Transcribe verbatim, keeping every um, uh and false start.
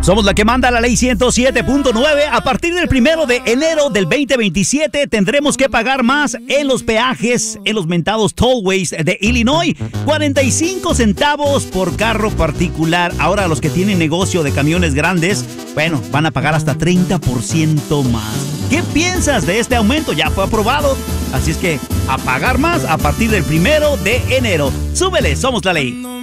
Somos la que manda la ley ciento siete punto nueve. A partir del primero de enero del veinte veintisiete tendremos que pagar más en los peajes, en los mentados tollways de Illinois. cuarenta y cinco centavos por carro particular. Ahora los que tienen negocio de camiones grandes, bueno, van a pagar hasta treinta por ciento más. ¿Qué piensas de este aumento? Ya fue aprobado. Así es que a pagar más a partir del primero de enero. Súbele, somos la ley.